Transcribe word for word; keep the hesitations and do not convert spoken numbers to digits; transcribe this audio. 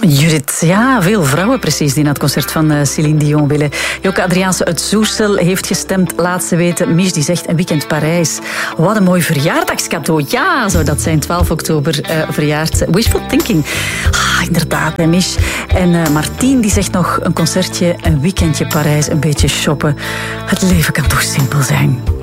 Judith, ja, veel vrouwen precies die naar het concert van uh, Céline Dion willen. Joke Adriaanse uit Soestel heeft gestemd. Laat ze weten. Mich die zegt een weekend Parijs. Wat een mooi verjaardagscadeau. Ja, zou dat zijn. twaalf oktober uh, verjaard. Wishful thinking. Ah, inderdaad, hè, Mich. En uh, Martien die zegt nog een concertje, een weekendje Parijs, een beetje shoppen. Het leven kan toch simpel zijn.